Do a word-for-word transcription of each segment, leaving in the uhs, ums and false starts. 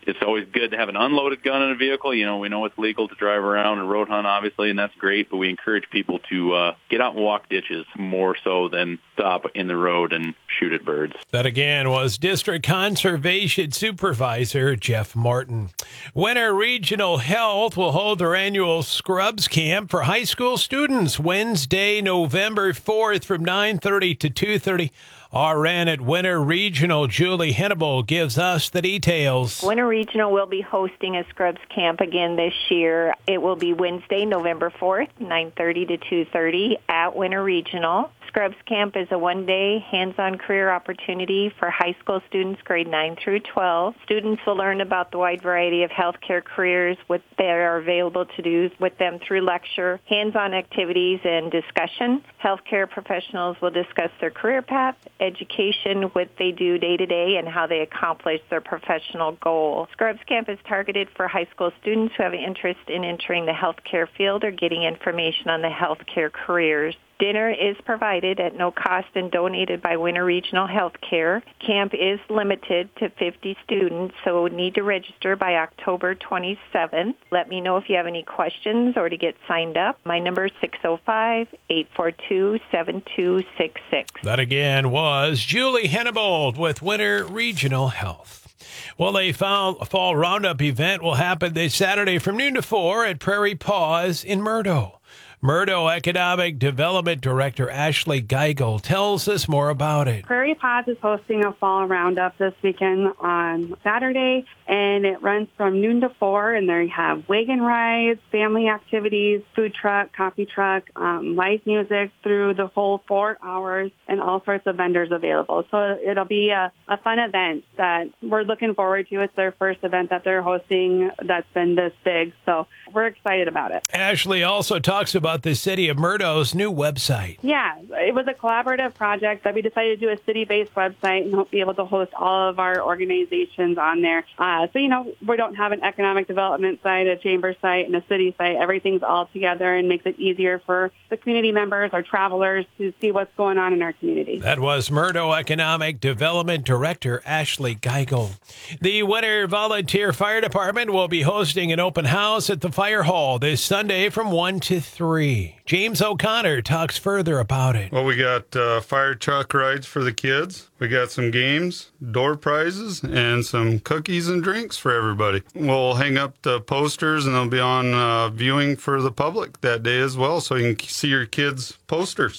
it's always good to have an unloaded gun in a vehicle. You know, we know it's legal to drive around and road hunt, obviously, and that's great, but we encourage people to uh, get out and walk ditches more so than stop in the road and shoot at birds. That again was District Conservation Supervisor Jeff Martin. Winter Regional Health will hold their annual Scrubs Camp for high school students Wednesday, November fourth from nine thirty to two thirty. R N at Winter Regional, Julie Hannibal, gives us the details. Winter Regional will be hosting a Scrubs Camp again this year. It will be Wednesday, November fourth, nine thirty to two thirty at Winter Regional. Scrubs Camp is a one-day hands-on career opportunity for high school students grade nine through twelve. Students will learn about the wide variety of healthcare careers, what they are available to do with them through lecture, hands-on activities, and discussion. Healthcare professionals will discuss their career path, education, what they do day-to-day, and how they accomplish their professional goal. Scrubs Camp is targeted for high school students who have an interest in entering the healthcare field or getting information on the healthcare careers. Dinner is provided at no cost and donated by Winter Regional Healthcare. Camp is limited to fifty students, so need to register by October twenty-seventh. Let me know if you have any questions or to get signed up. My number is six oh five, eight four two, seven two six six. That again was Julie Hannibal with Winter Regional Health. Well, a fall, fall roundup event will happen this Saturday from noon to four at Prairie Paws in Murdo. Murdo Economic Development Director Ashley Geigel tells us more about it. Prairie Paws is hosting a fall roundup this weekend on Saturday, and it runs from noon to four, and there you have wagon rides, family activities, food truck, coffee truck, um, live music through the whole four hours, and all sorts of vendors available. So it'll be a, a fun event that we're looking forward to. It's their first event that they're hosting that's been this big, so we're excited about it. Ashley also talks about the City of Murdo's new website. Yeah, it was a collaborative project that we decided to do a city-based website and be able to host all of our organizations on there. Uh, so, you know, we don't have an economic development site, a chamber site, and a city site. Everything's all together and makes it easier for the community members or travelers to see what's going on in our community. That was Murdo Economic Development Director Ashley Geigel. The Winter Volunteer Fire Department will be hosting an open house at the Fire Hall this Sunday from one to three. James O'Connor talks further about it. Well, we got uh, fire truck rides for the kids. We got some games, door prizes, and some cookies and drinks for everybody. We'll hang up the posters, and they'll be on uh, viewing for the public that day as well, so you can see your kids' posters.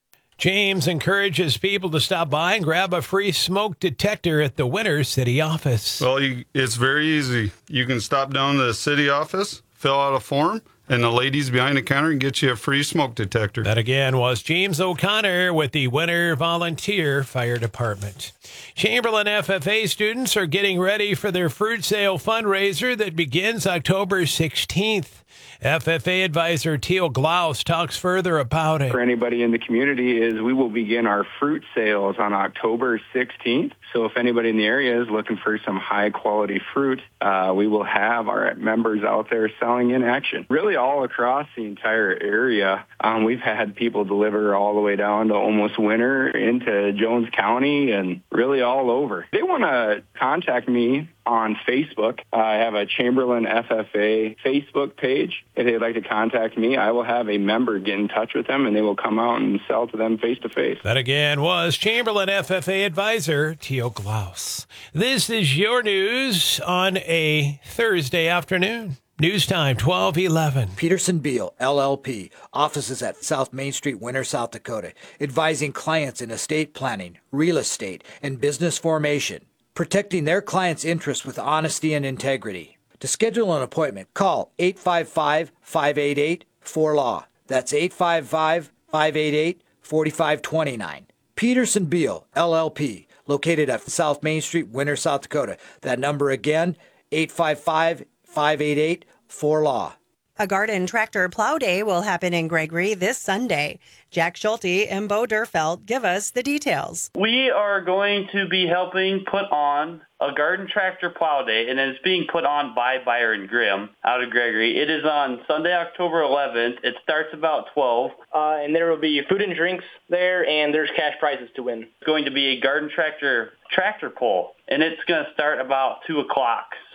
James encourages people to stop by and grab a free smoke detector at the Winter City office. Well, you, it's very easy. You can stop down to the city office, fill out a form, and the ladies behind the counter can get you a free smoke detector. That again was James O'Connor with the Winter Volunteer Fire Department. Chamberlain F F A students are getting ready for their fruit sale fundraiser that begins October sixteenth. F F A advisor Teal Glaus talks further about it. For anybody in the community is we will begin our fruit sales on October sixteenth. So if anybody in the area is looking for some high quality fruit, uh, we will have our members out there selling in action. Really all across the entire area. Um, we've had people deliver all the way down to almost Winter into Jones County and really all over. They want to contact me on Facebook. Uh, I have a Chamberlain F F A Facebook page. If they'd like to contact me, I will have a member get in touch with them, and they will come out and sell to them face-to-face. That again was Chamberlain F F A advisor Teal Glaus. This is your news on a Thursday afternoon. News time, twelve eleven. Peterson Beal, L L P, offices at South Main Street, Winter, South Dakota, advising clients in estate planning, real estate, and business formation, protecting their clients' interests with honesty and integrity. To schedule an appointment, call eight five five, five eight eight, four L A W. That's eight five five, five eight eight, four five two nine. Peterson Beal, L L P, located at South Main Street, Winter, South Dakota. That number again, eight five five, five eight eight, four L A W. A garden tractor plow day will happen in Gregory this Sunday. Jack Schulte and Bo Durfeld give us the details. We are going to be helping put on a garden tractor plow day, and it's being put on by Byron Grimm out of Gregory. It is on Sunday, October eleventh. It starts about twelve. Uh, and there will be food and drinks there, and there's cash prizes to win. It's going to be a garden tractor tractor pull, and it's going to start about two o'clock.